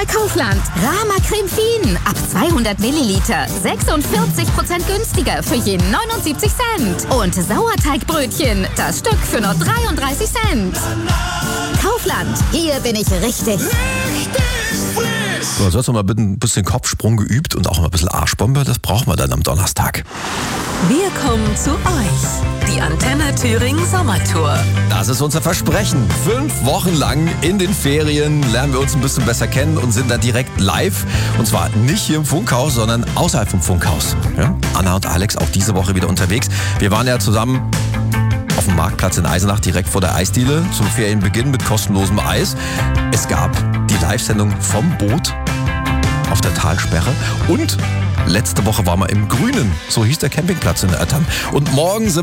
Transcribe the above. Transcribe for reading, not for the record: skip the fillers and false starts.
Bei Kaufland. Rama Creme Fien. Ab 200 Milliliter. 46% günstiger für je 79 Cent. Und Sauerteigbrötchen. Das Stück für nur 33 Cent. Kaufland. Hier bin ich richtig. So, sonst noch mal ein bisschen Kopfsprung geübt und auch mal ein bisschen Arschbombe. Das brauchen wir dann am Donnerstag. Wir kommen zu euch. Die Antenne Thüringen Sommertour. Das ist unser Versprechen. 5 Wochen lang in den Ferien lernen wir uns ein bisschen besser kennen und sind dann direkt live. Und zwar nicht hier im Funkhaus, sondern außerhalb vom Funkhaus. Ja? Anna und Alex auch diese Woche wieder unterwegs. Wir waren ja zusammen auf dem Marktplatz in Eisenach, direkt vor der Eisdiele, zum Ferienbeginn mit kostenlosem Eis. Es gab die Live-Sendung vom Boot auf der Talsperre und letzte Woche waren wir im Grünen, so hieß der Campingplatz in Öttern. Und morgen sind